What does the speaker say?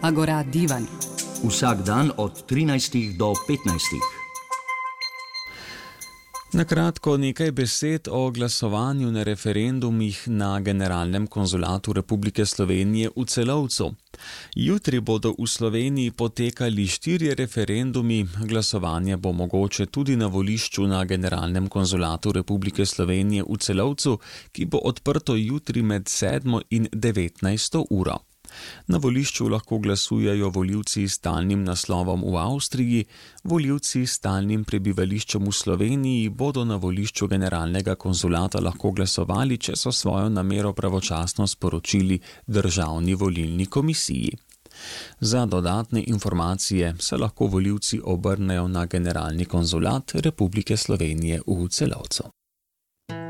Agora divan. Vsak dan od 13 do 15. Na kratko nekaj besed o glasovanju na referendumih na Generalnem konzulatu Republike Slovenije v Celovcu. Jutri bodo v Sloveniji potekali 4 referendumi, glasovanje bo mogoče tudi na volišču na Generalnem konzulatu Republike Slovenije v Celovcu, ki bo odprto jutri med 7 in 19 uro. Na volišču lahko glasujejo volivci s stalnim naslovom v Avstriji, volivci s stalnim prebivališčem v Sloveniji bodo na volišču Generalnega konzulata lahko glasovali, če so svojo namero pravočasno sporočili Državni volilni komisiji. Za dodatne informacije se lahko volivci obrnejo na Generalni konzulat Republike Slovenije v Celovcu.